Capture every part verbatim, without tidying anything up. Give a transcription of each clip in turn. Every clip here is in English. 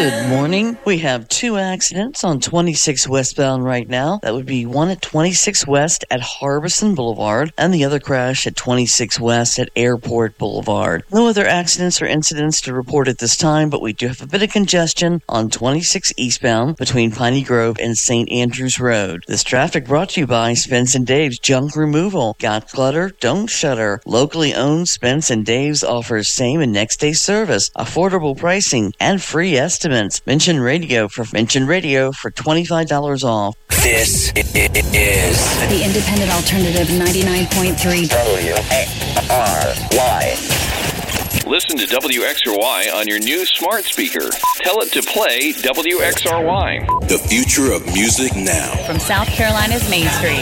Good morning. We have two accidents on twenty-six westbound right now. That would be one at twenty-six West at Harbison Boulevard and the other crash at twenty-six West at Airport Boulevard. No other accidents or incidents to report at this time, but we do have a bit of congestion on twenty-six eastbound between Piney Grove and Saint Andrews Road. This traffic brought to you by Spence and Dave's Junk Removal. Got clutter? Don't shutter. Locally owned, Spence and Dave's offers same and next day service, affordable pricing, and free estimates. Mention radio for Mention Radio for twenty-five dollars off. This is the Independent Alternative ninety-nine point three W R Y. Listen to W X R Y on your new smart speaker. Tell it to play W X R Y. The future of music now. From South Carolina's Main Street.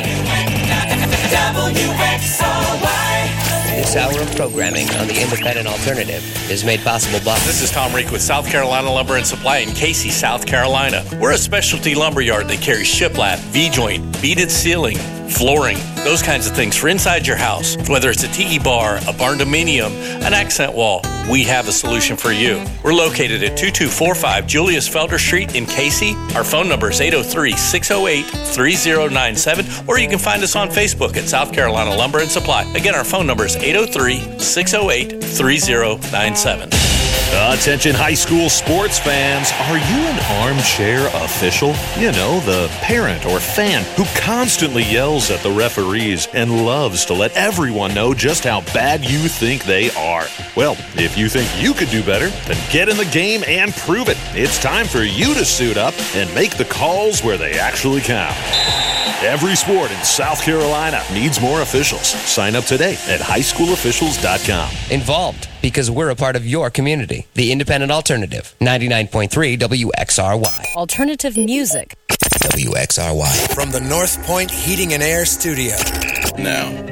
W X R Y. This hour of programming on the Independent Alternative is made possible by... This is Tom Reek with South Carolina Lumber and Supply in Casey, South Carolina. We're a specialty lumber yard that carries shiplap, V-joint, beaded ceiling, flooring, those kinds of things for inside your house. Whether it's a tiki bar, a barn dominium, an accent wall, we have a solution for you. We're located at two two four five Julius Felder Street in Casey. Our phone number is eight oh three, six oh eight, three oh nine seven, or you can find us on Facebook at South Carolina Lumber and Supply. Again, our phone number is eight oh three, six oh eight, three oh nine seven. Attention high school sports fans. Are you an armchair official? You know, the parent or fan who constantly yells at the referees and loves to let everyone know just how bad you think they are. Well, if you think you could do better, then get in the game and prove it. It's time for you to suit up and make the calls where they actually count. Every sport in South Carolina needs more officials. Sign up today at high school officials dot com. Involved because we're a part of your community. The Independent Alternative, ninety-nine point three W X R Y. Alternative music. W X R Y. From the North Point Heating and Air Studio. Now,